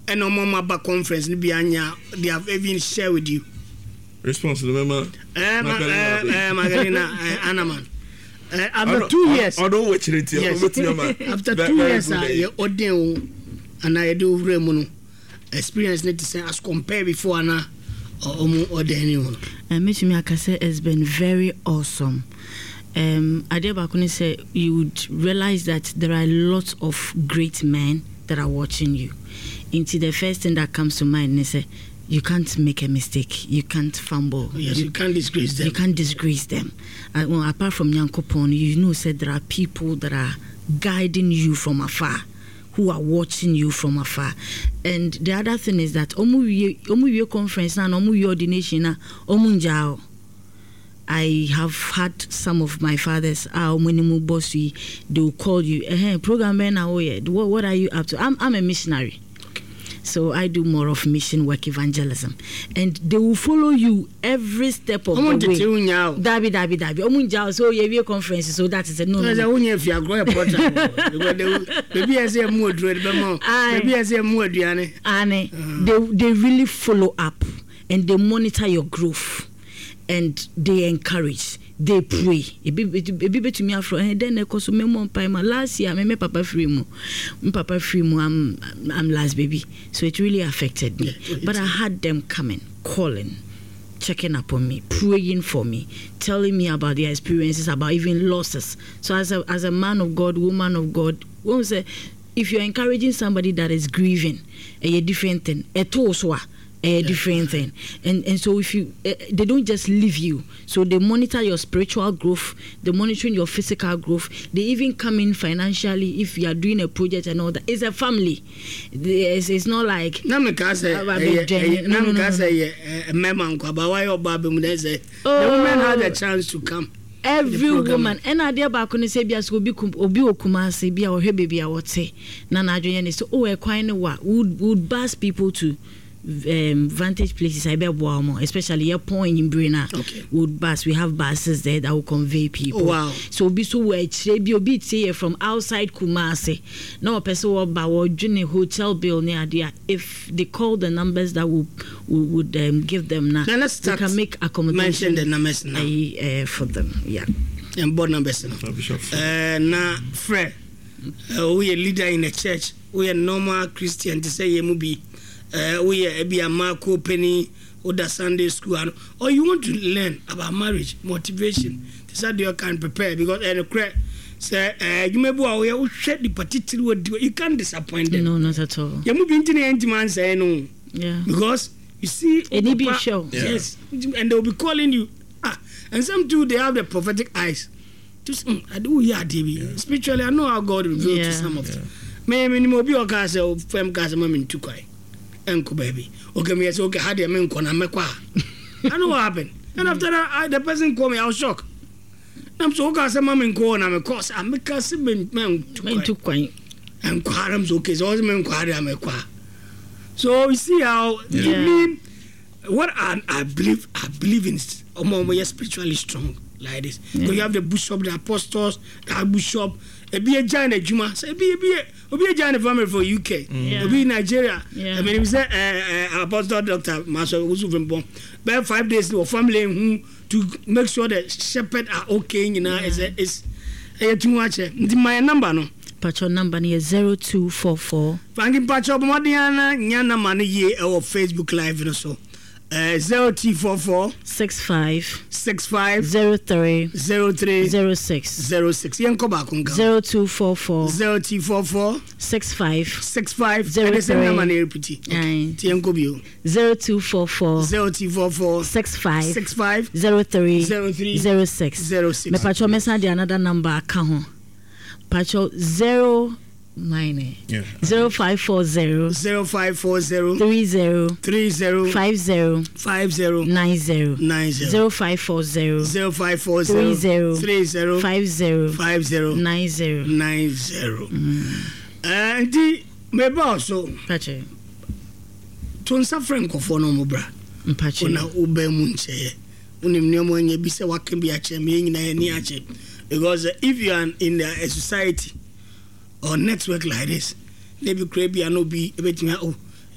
and no mama conference be anya they have even share with you response remember Magalina Anaman after 2 years I don't watch it after 2 years you odin and I do remuno experience need to say as compare before na or anyone and me akase has been very awesome. Adebakuni said you would realize that there are lots of great men that are watching you. Into the first thing that comes to mind is you can't make a mistake, you can't fumble. Yes, you can't disgrace them. You can't disgrace them. Well, apart from Nyankopon, you know, said there are people that are guiding you from afar, who are watching you from afar. And the other thing is that omu conference na omu ordination na omunjao. I have had some of my fathers when bossy they will call you program now what are you up to? I'm a missionary. Okay. So I do more of mission work, evangelism, and they will follow you every step of the way. Dabi omunjao so ye conference so that is a no. If you are going maybe I say more dread maybe I say more Diane. They really follow up and they monitor your growth. And they encourage, they pray. Ebi to me afro. And then because me mom paima last year, me papa free mo, I'm last baby. So it really affected me. Yeah, but I had them coming, calling, checking up on me, praying for me, telling me about their experiences, about even losses. So as a man of God, woman of God, one say, if you're encouraging somebody that is grieving, a different thing, a different thing, and so if you they don't just leave you, so they monitor your spiritual growth, they're monitoring your physical growth, they even come in financially if you are doing a project and all that. It's a family. It's not like the woman had a chance to come. Every woman, and I dear back on the Sabias will be Kumasi, be our baby. I would say, Nana Adrian is so would bus people to vantage places. I bet more, especially your point in Brina. Okay. Would bus. We have buses there that will convey people. Oh, wow. So be so be a bit say from outside Kumasi. No a person will buy or join a hotel bill near there. If they call the numbers that would give them now, they can make accommodation. Mention the numbers now for them. Yeah. And board numbers now. Now, Fred, we a leader in a church. We are normal Christian to say yemubi. We are a Marco Penny or the Sunday school, or you want to learn about marriage, motivation. This is how you can prepare because say you may be shed the particular word you can't disappoint them. No, not at all. You move into the end man say no. Yeah. Because you see any big show. Yes. And they'll be calling you. And some too they have the prophetic eyes. I do hear TV. Spiritually I know how God revealed to some of them. Me minimum be or case or fem case mama in tukai. Uncle baby. Okay, me say okay, how do you mean kona mekwa? I know what happened. And after that, the person called me, I was shocked. I'm so okay, say mama in kona me cause I make us men to kwai. And kwaram's okay, so all men kwari amekwa. So you see how what I believe in we are spiritually strong like this. So you have the bishop, the apostles, the archbishop, be a giant Juma, say be a giant family for UK, be Nigeria. I mean, we say Apostle Dr. Master Usufembo, but 5 days to family who to make sure that shepherd are okay. You know, is too much. My number no. Patron number is 0244. Thank Patron Modiana Nyana Mani ye or Facebook Live and so. 0244 65 03 06 Yanko Bakunga 0244 65 0244 65 03 me patcho message another number account patcho 0540 30 50 90 0540 30 50 90 maybe also patcho tonsa franco for no mobra patcho na ube munche unimnyomo nye bise wakebi ache me nyina ni ache because if you are in a society or network like this, maybe crabby and no be a bit